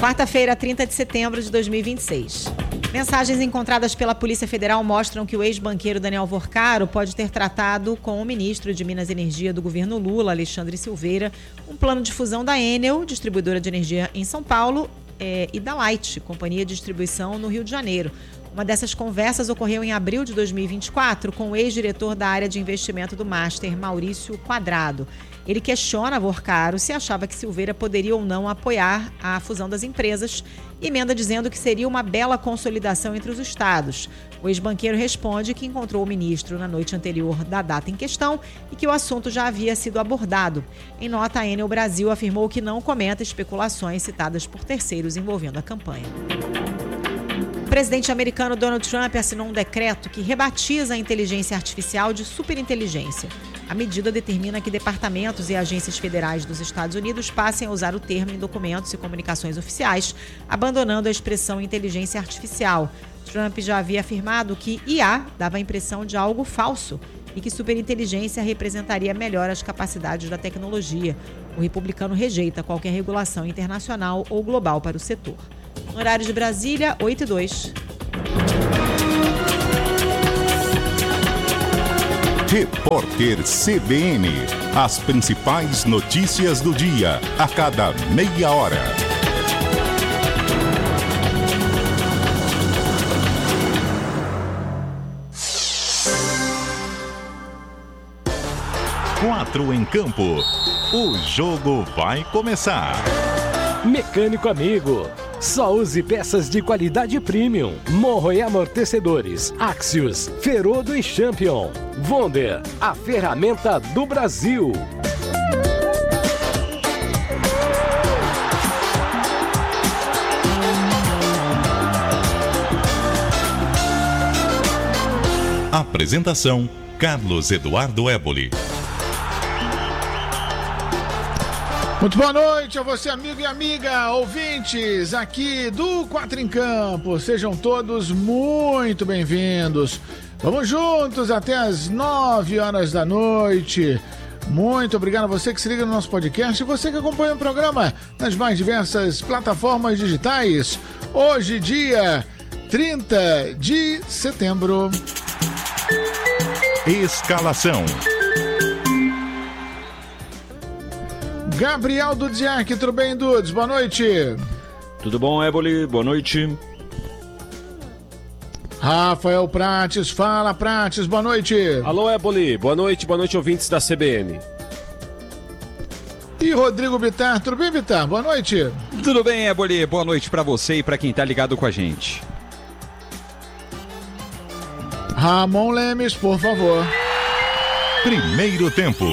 Quarta-feira, 30 de setembro de 2026. Mensagens encontradas pela Polícia Federal mostram que o ex-banqueiro Daniel Vorcaro pode ter tratado com o ministro de Minas e Energia do governo Lula, Alexandre Silveira, um plano de fusão da Enel, distribuidora de energia em São Paulo, e da Light, companhia de distribuição no Rio de Janeiro. Uma dessas conversas ocorreu em abril de 2024 com o ex-diretor da área de investimento do Master, Maurício Quadrado. Ele questiona Vorcaro se achava que Silveira poderia ou não apoiar a fusão das empresas e emenda dizendo que seria uma bela consolidação entre os estados. O ex-banqueiro responde que encontrou o ministro na noite anterior da data em questão e que o assunto já havia sido abordado. Em nota, a Enel Brasil afirmou que não comenta especulações citadas por terceiros envolvendo a campanha. O presidente americano Donald Trump assinou um decreto que rebatiza a inteligência artificial de superinteligência. A medida determina que departamentos e agências federais dos Estados Unidos passem a usar o termo em documentos e comunicações oficiais, abandonando a expressão inteligência artificial. Trump já havia afirmado que IA dava a impressão de algo falso e que superinteligência representaria melhor as capacidades da tecnologia. O republicano rejeita qualquer regulação internacional ou global para o setor. No horário de Brasília, 8h02. Repórter CBN. As principais notícias do dia, a cada meia hora. Quatro em campo. O jogo vai começar. Mecânico amigo. Só use peças de qualidade premium. Morro e amortecedores. Axios, Ferodo e Champion. Wonder, a ferramenta do Brasil. Apresentação: Carlos Eduardo Éboli. Muito boa noite a você, amigo e amiga, ouvintes aqui do Quatro em Campo. Sejam todos muito bem-vindos. Vamos juntos até as 9 horas da noite. Muito obrigado a você que se liga no nosso podcast e você que acompanha o programa nas mais diversas plataformas digitais. Hoje, dia 30 de setembro. Escalação. Gabriel Dudziak, tudo bem, Dudes? Boa noite. Tudo bom, Éboli? Boa noite. Rafael Prates, fala Prates, boa noite. Alô, Éboli, boa noite, ouvintes da CBN. E Rodrigo Bittar, tudo bem, Bittar? Boa noite. Tudo bem, Éboli, boa noite pra você e pra quem tá ligado com a gente. Ramon Lemes, por favor. Primeiro tempo.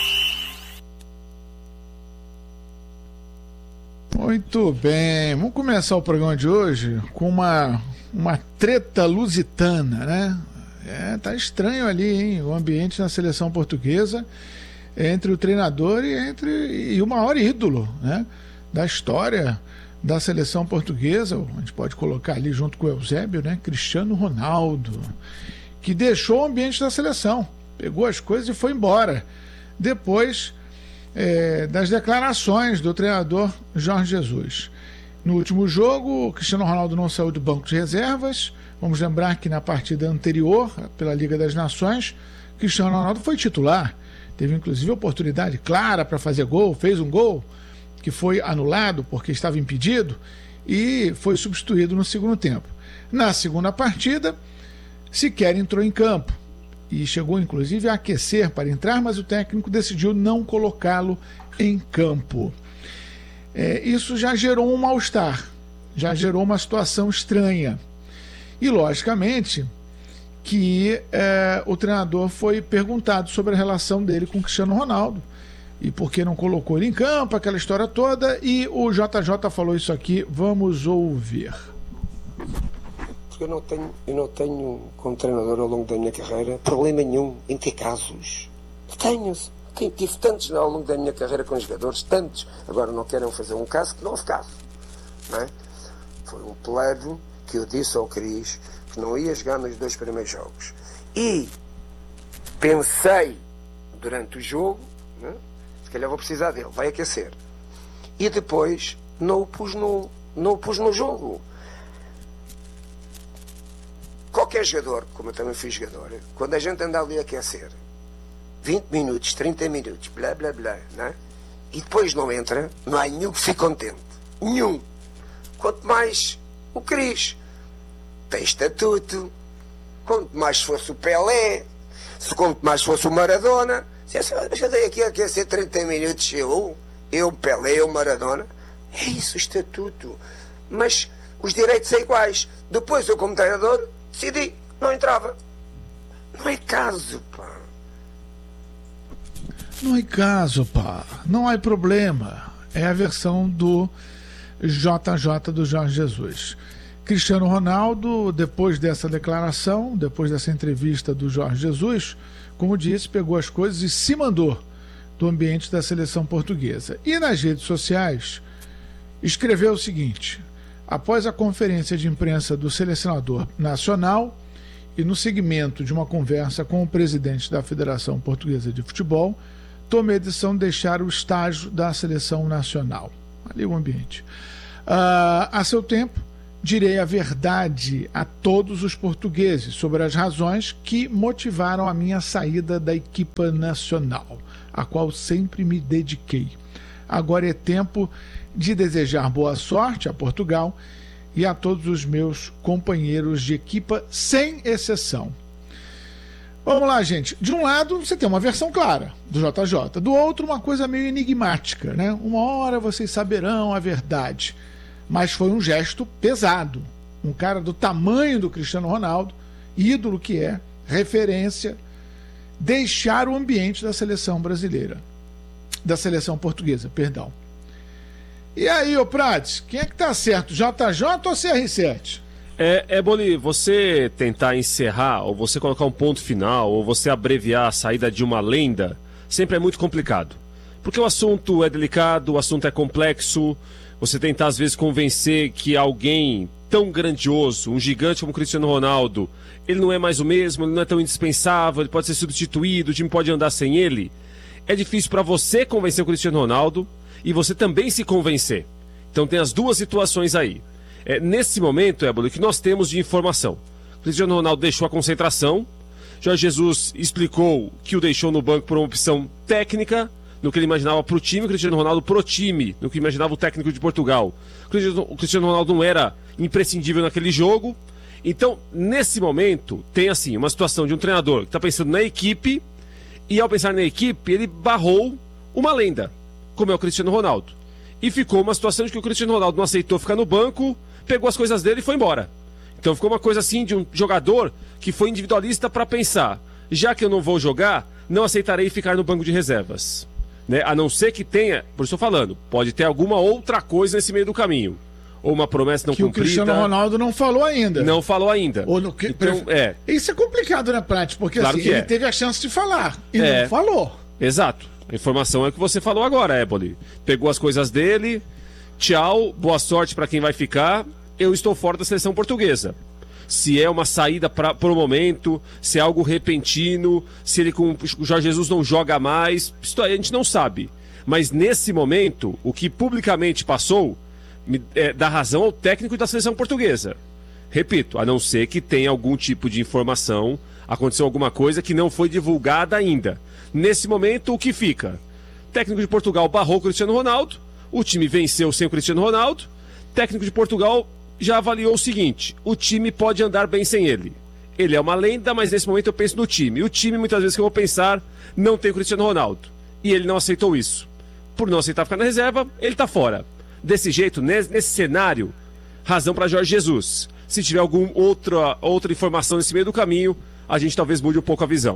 Muito bem, vamos começar o programa de hoje com uma treta lusitana, né? Tá estranho ali, hein? O ambiente na seleção portuguesa entre o treinador e o maior ídolo, né? Da história da seleção portuguesa. A gente pode colocar ali junto com o Eusébio, né? Cristiano Ronaldo, que deixou o ambiente da seleção, pegou as coisas e foi embora. Depois das declarações do treinador Jorge Jesus. No último jogo, o Cristiano Ronaldo não saiu do banco de reservas. Vamos lembrar que na partida anterior, pela Liga das Nações, Cristiano Ronaldo foi titular. Teve inclusive oportunidade clara para fazer gol, fez um gol que foi anulado porque estava impedido e foi substituído no segundo tempo. Na segunda partida, sequer entrou em campo e chegou inclusive a aquecer para entrar, mas o técnico decidiu não colocá-lo em campo. Isso já gerou um mal-estar, já gerou uma situação estranha. E logicamente que o treinador foi perguntado sobre a relação dele com o Cristiano Ronaldo e por que não colocou ele em campo, aquela história toda, e o JJ falou isso aqui, vamos ouvir. Eu não tenho, como treinador ao longo da minha carreira, problema nenhum em ter casos. Tive tantos ao longo da minha carreira com jogadores, tantos. Agora não querem fazer um caso que não houve caso. Não é? Foi um plebe que eu disse ao Cris que não ia jogar nos 2 primeiros jogos. E pensei durante o jogo, se calhar vou precisar dele, vai aquecer. E depois não o pus no não o pus no jogo. Qualquer jogador, como eu também fui jogador, quando a gente anda ali a aquecer 20 minutos, 30 minutos, blá blá blá, não é? E depois não entra, não há nenhum que fique contente. Nenhum. Quanto mais o Cris. Tem estatuto. Quanto mais fosse o Pelé, quanto mais fosse o Maradona. Já dei aqui a aquecer 30 minutos, eu Pelé, eu Maradona. É isso, o estatuto. Mas os direitos são iguais. Depois eu, como treinador, decidi, não entrava. Não é caso, pá. Não é caso, pá. Não há problema. É a versão do JJ do Jorge Jesus. Cristiano Ronaldo, depois dessa declaração, depois dessa entrevista do Jorge Jesus, como disse, pegou as coisas e se mandou do ambiente da seleção portuguesa. E nas redes sociais escreveu o seguinte: após a conferência de imprensa do selecionador nacional e no segmento de uma conversa com o presidente da Federação Portuguesa de Futebol, tomei a decisão de deixar o estágio da seleção nacional. Ali o ambiente. A seu tempo, direi a verdade a todos os portugueses sobre as razões que motivaram a minha saída da equipa nacional, a qual sempre me dediquei. Agora é tempo de desejar boa sorte a Portugal e a todos os meus companheiros de equipa, sem exceção. Vamos lá, gente. De um lado, você tem uma versão clara do JJ. Do outro, uma coisa meio enigmática, né? Uma hora vocês saberão a verdade. Mas foi um gesto pesado. Um cara do tamanho do Cristiano Ronaldo, ídolo que é, referência, deixar o ambiente da seleção brasileira. Da seleção portuguesa, perdão. E aí, ô Prates, quem é que tá certo? JJ ou CR7? Boli, você tentar encerrar, ou você colocar um ponto final, ou você abreviar a saída de uma lenda, sempre é muito complicado. Porque o assunto é delicado, o assunto é complexo. Você tentar, às vezes, convencer que alguém tão grandioso, um gigante como o Cristiano Ronaldo, ele não é mais o mesmo, ele não é tão indispensável, ele pode ser substituído, o time pode andar sem ele. É difícil para você convencer o Cristiano Ronaldo e você também se convencer. Então tem as duas situações aí. Nesse momento, Ébolo, que nós temos de informação. O Cristiano Ronaldo deixou a concentração, Jorge Jesus explicou que o deixou no banco por uma opção técnica, no que ele imaginava para o time, o Cristiano Ronaldo pro time, no que imaginava o técnico de Portugal. O Cristiano Ronaldo não era imprescindível naquele jogo. Então, nesse momento, tem assim, uma situação de um treinador que está pensando na equipe, e ao pensar na equipe, ele barrou uma lenda, como é o Cristiano Ronaldo. E ficou uma situação de que o Cristiano Ronaldo não aceitou ficar no banco, pegou as coisas dele e foi embora. Então ficou uma coisa assim de um jogador que foi individualista para pensar, já que eu não vou jogar, não aceitarei ficar no banco de reservas. Né? A não ser que tenha, por isso eu estou falando, pode ter alguma outra coisa nesse meio do caminho. Ou uma promessa não cumprida. Que o Cristiano Ronaldo não falou ainda. Não falou ainda. Ou no que... Então, Isso é complicado, né, Prati? Porque claro assim, ele teve a chance de falar e não falou. Exato. A informação é o que você falou agora, Éboli. Pegou as coisas dele, tchau, boa sorte para quem vai ficar, eu estou fora da seleção portuguesa. Se é uma saída por um momento, se é algo repentino, se ele com o Jorge Jesus não joga mais, isso aí a gente não sabe. Mas nesse momento, o que publicamente passou dá razão ao técnico da seleção portuguesa. Repito, a não ser que tenha algum tipo de informação, aconteceu alguma coisa que não foi divulgada ainda. Nesse momento, o que fica? O técnico de Portugal barrou o Cristiano Ronaldo, o time venceu sem o Cristiano Ronaldo, o técnico de Portugal já avaliou o seguinte: o time pode andar bem sem ele. Ele é uma lenda, mas nesse momento eu penso no time. O time, muitas vezes que eu vou pensar, não tem o Cristiano Ronaldo. E ele não aceitou isso. Por não aceitar ficar na reserva, ele está fora. Desse jeito, nesse cenário, razão para Jorge Jesus. Se tiver alguma outra informação nesse meio do caminho, a gente talvez mude um pouco a visão.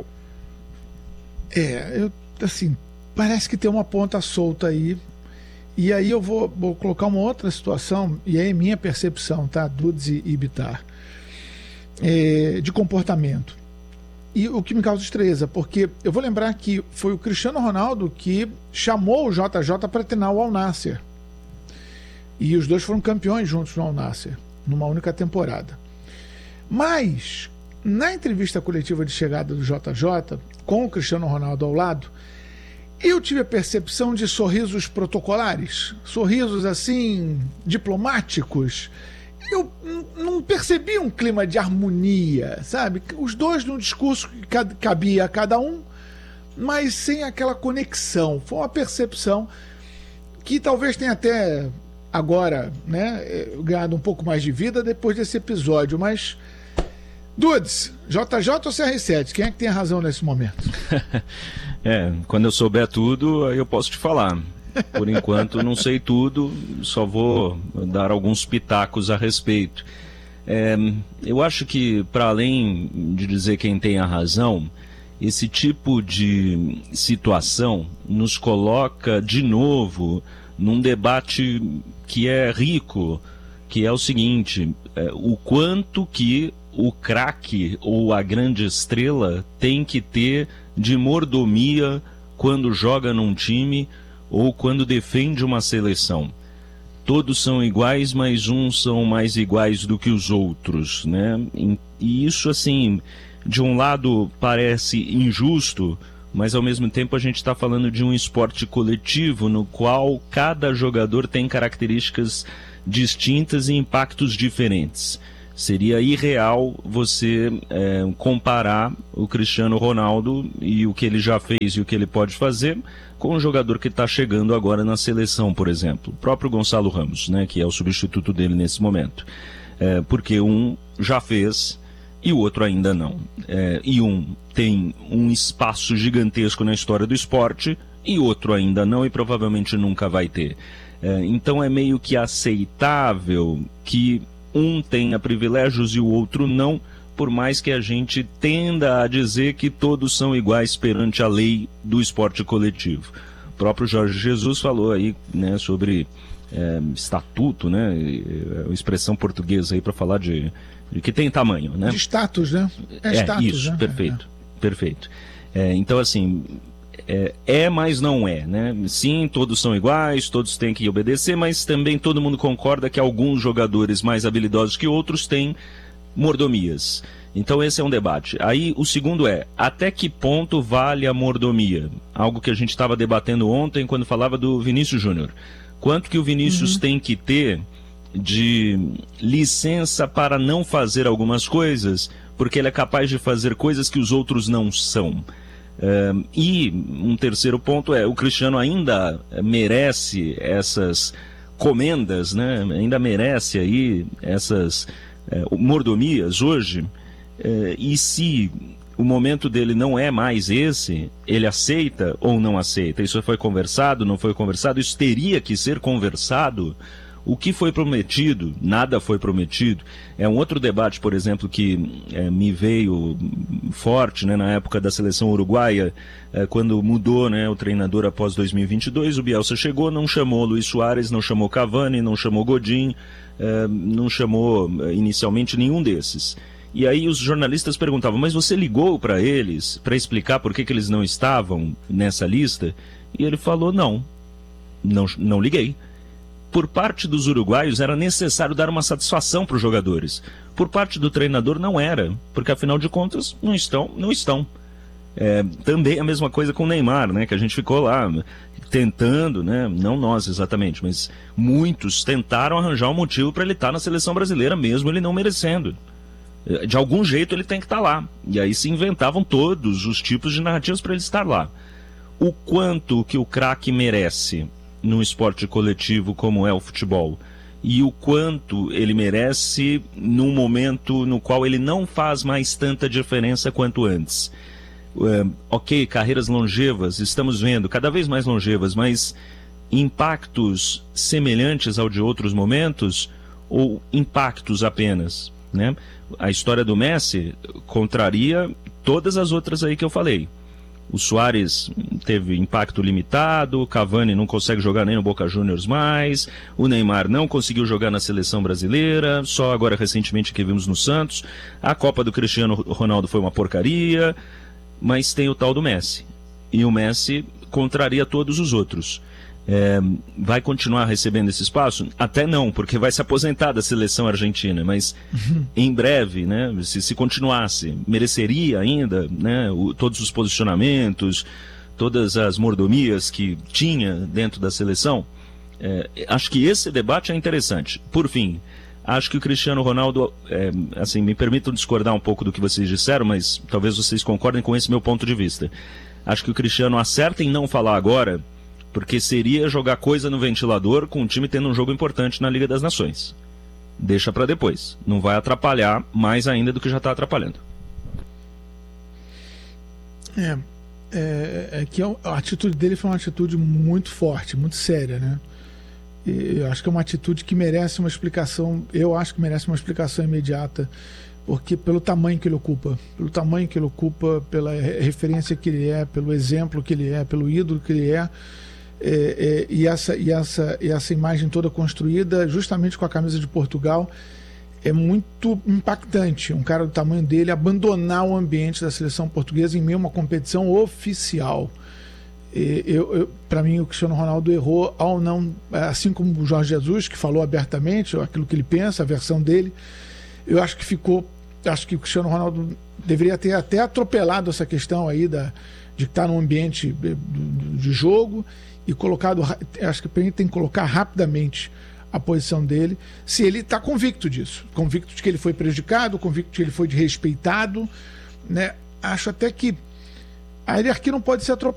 Parece que tem uma ponta solta aí. E aí eu vou colocar uma outra situação, e aí é minha percepção, tá? Dudes e Bitar, de comportamento. E o que me causa estranheza, porque eu vou lembrar que foi o Cristiano Ronaldo que chamou o JJ para treinar o Al Nassr. E os dois foram campeões juntos no Al Nassr, numa única temporada. Mas, na entrevista coletiva de chegada do JJ, com o Cristiano Ronaldo ao lado, eu tive a percepção de sorrisos protocolares, sorrisos assim, diplomáticos. Eu não percebi um clima de harmonia, sabe? Os dois num discurso que cabia a cada um, mas sem aquela conexão. Foi uma percepção que talvez tenha até agora, né, ganhado um pouco mais de vida depois desse episódio, mas... Dudes, JJ ou CR7? Quem é que tem a razão nesse momento? Quando eu souber tudo, aí eu posso te falar. Por enquanto não sei tudo, só vou dar alguns pitacos a respeito. Eu acho que, para além de dizer quem tem a razão, esse tipo de situação nos coloca de novo num debate que é rico, que é o seguinte: o quanto que o craque ou a grande estrela tem que ter de mordomia quando joga num time ou quando defende uma seleção. Todos são iguais, mas uns são mais iguais do que os outros, né? E isso, assim, de um lado parece injusto, mas ao mesmo tempo a gente está falando de um esporte coletivo no qual cada jogador tem características distintas e impactos diferentes. Seria irreal você comparar o Cristiano Ronaldo e o que ele já fez e o que ele pode fazer com um jogador que está chegando agora na seleção, por exemplo. O próprio Gonçalo Ramos, né, que é o substituto dele nesse momento. Porque um já fez e o outro ainda não. E um tem um espaço gigantesco na história do esporte e outro ainda não e provavelmente nunca vai ter. Então é meio que aceitável que um tenha privilégios e o outro não, por mais que a gente tenda a dizer que todos são iguais perante a lei do esporte coletivo. O próprio Jorge Jesus falou aí, né, sobre estatuto, né, expressão portuguesa aí para falar de que tem tamanho, né? De status, né? Status, isso, né? Perfeito. Então, assim, mas não é, né? Sim, todos são iguais, todos têm que obedecer, mas também todo mundo concorda que alguns jogadores mais habilidosos que outros têm mordomias. Então esse é um debate. Aí o segundo até que ponto vale a mordomia? Algo que a gente estava debatendo ontem quando falava do Vinícius Júnior. Quanto que o Vinícius tem que ter de licença para não fazer algumas coisas, porque ele é capaz de fazer coisas que os outros não são? E um terceiro ponto o Cristiano ainda merece essas comendas, né? Ainda merece aí essas mordomias hoje, e se o momento dele não é mais esse, ele aceita ou não aceita? Isso foi conversado, não foi conversado? Isso teria que ser conversado? O que foi prometido? Nada foi prometido. É um outro debate, por exemplo, que me veio forte, né, na época da seleção uruguaia, quando mudou, né, o treinador após 2022, o Bielsa chegou, não chamou Luis Suárez, não chamou Cavani, não chamou Godin, não chamou inicialmente nenhum desses. E aí os jornalistas perguntavam, mas você ligou para eles para explicar por que eles não estavam nessa lista? E ele falou, não liguei. Por parte dos uruguaios era necessário dar uma satisfação para os jogadores. Por parte do treinador não era, porque afinal de contas não estão. Também a mesma coisa com o Neymar, né, que a gente ficou lá tentando, né, não nós exatamente, mas muitos tentaram arranjar um motivo para ele estar na seleção brasileira, mesmo ele não merecendo. De algum jeito ele tem que estar lá. E aí se inventavam todos os tipos de narrativas para ele estar lá. O quanto que o craque merece num esporte coletivo como é o futebol, e o quanto ele merece num momento no qual ele não faz mais tanta diferença quanto antes. Ok, carreiras longevas, estamos vendo, cada vez mais longevas, mas impactos semelhantes ao de outros momentos, ou impactos apenas, né? A história do Messi contraria todas as outras aí que eu falei. O Suárez teve impacto limitado, o Cavani não consegue jogar nem no Boca Juniors mais, o Neymar não conseguiu jogar na seleção brasileira, só agora recentemente que vimos no Santos. A Copa do Cristiano Ronaldo foi uma porcaria, mas tem o tal do Messi. E o Messi contraria todos os outros. Vai continuar recebendo esse espaço? Até não, porque vai se aposentar da seleção argentina, mas em breve, né, se continuasse, mereceria ainda, né, todos os posicionamentos, todas as mordomias que tinha dentro da seleção, acho que esse debate é interessante. Por fim, acho que o Cristiano Ronaldo, assim, me permitam discordar um pouco do que vocês disseram, mas talvez vocês concordem com esse meu ponto de vista. Acho que o Cristiano acerta em não falar agora, porque seria jogar coisa no ventilador com o time tendo um jogo importante na Liga das Nações. Deixa para depois. Não vai atrapalhar mais ainda do que já está atrapalhando. Que a atitude dele foi uma atitude muito forte, muito séria, né? E eu acho que é uma atitude que merece uma explicação. Eu acho que merece uma explicação imediata, porque pelo tamanho que ele ocupa, pela referência que ele é, pelo exemplo que ele é, pelo ídolo que ele é, e essa imagem toda construída justamente com a camisa de Portugal, é muito impactante um cara do tamanho dele abandonar o ambiente da seleção portuguesa em meio a uma competição oficial. Para mim, o Cristiano Ronaldo errou ao não, assim como o Jorge Jesus, que falou abertamente aquilo que ele pensa, a versão dele. Eu acho que o Cristiano Ronaldo deveria ter até atropelado essa questão aí de estar num ambiente de jogo e colocado. Acho que ele tem que colocar rapidamente a posição dele, se ele está convicto disso, convicto de que ele foi prejudicado, convicto de que ele foi desrespeitado, né? Acho até que a hierarquia não pode ser atropelada.